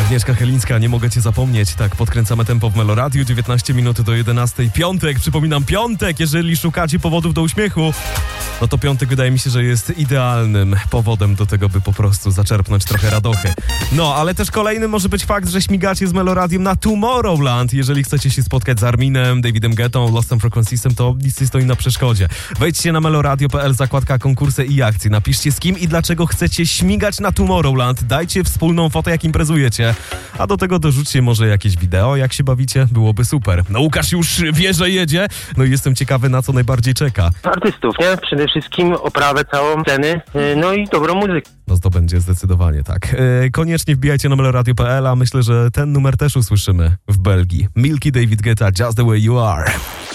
Agnieszka Chylińska, nie mogę cię zapomnieć. Tak, podkręcamy tempo w Meloradiu, 19 minut do 11. Piątek, przypominam, piątek, jeżeli szukacie powodów do uśmiechu, no to piątek wydaje mi się, że jest idealnym powodem do tego, by po prostu zaczerpnąć trochę radochy. No, ale też kolejnym może być fakt, że śmigacie z Meloradiem na Tomorrowland. Jeżeli chcecie się spotkać z Arminem, Davidem Guettą, Lost and Frequencysem, to nic nie stoi na przeszkodzie. Wejdźcie na meloradio.pl, zakładka konkursy i akcje. Napiszcie, z kim i dlaczego chcecie śmigać na Tomorrowland. Dajcie wspólną fotę, jak imprezujecie. A do tego dorzućcie może jakieś wideo, jak się bawicie, byłoby super. No Łukasz już wie, że jedzie, no i jestem ciekawy, na co najbardziej czeka. Artystów, nie? Przede wszystkim oprawę całą, sceny, no i dobrą muzykę. No to będzie zdecydowanie tak. Koniecznie wbijajcie na meloradio.pl, a myślę, że ten numer też usłyszymy w Belgii. Milky, David Guetta, Just the Way You Are.